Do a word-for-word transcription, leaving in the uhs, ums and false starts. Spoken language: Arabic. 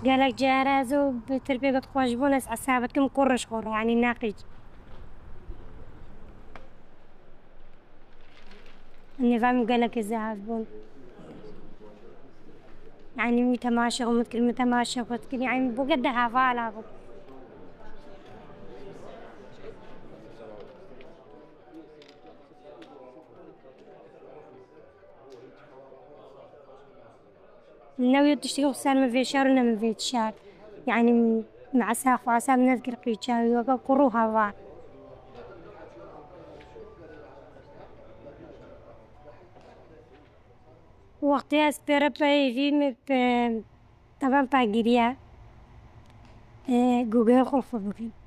قالك جارازو بتربية قواش بونس عسابتكم قرش قرة يعني ناقج. النظام قالك إذا بون يعني متماشى ومتكل متماشى ومتكل يعني بجد حفالة بو. ناوية تشتغل خسارة ما في شهر ولا ما في شهر يعني مع ساق وعساب نذكر قيتشاوي وقا قروها ضاع وقتها سبيربا يجي طبعا باقي جوجل خلفه بكين.